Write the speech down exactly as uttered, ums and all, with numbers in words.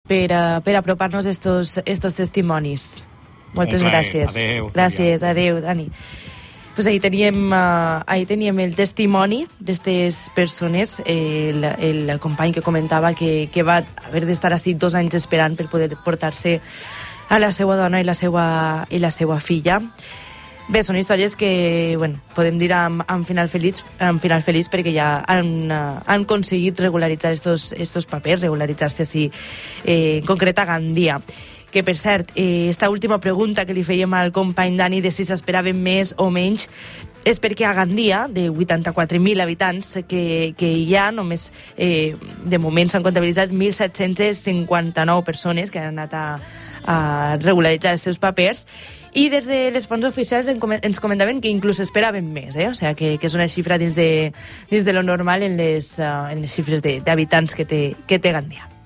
per, uh, per apropar-nos estos, estos testimonis. Moltes gràcies. Adéu, gràcies, adéu, Dani. Pues ahí teníem, uh, ahí teníem el testimoni d'aquestes persones, el, el company que comentava que, que va haver d'estar així dos anys esperant per poder portar-se a la seva dona i la seva, i la seva filla. Bé, són històries que, bueno, podem dir amb, amb, final feliç, amb final feliç perquè ja han, uh, han aconseguit regularitzar estos, estos papers, regularitzar-se així, eh, en concret a Gandia. Que, per cert, eh, esta última pregunta que li fèiem al company Dani de si s'esperaven més o menys és perquè a Gandia, de vuitanta-quatre mil habitants que, que hi ha, només eh, de moment s'han comptabilitzat mil set-cents cinquanta-nou persones que han anat a, a regularitzar els seus papers, i des de les fonts oficials ens comentaven que inclús esperaven més, eh? O sigui, que, que és una xifra dins de, dins de lo normal en les, uh, en les xifres d'habitants que té, que té Gandia.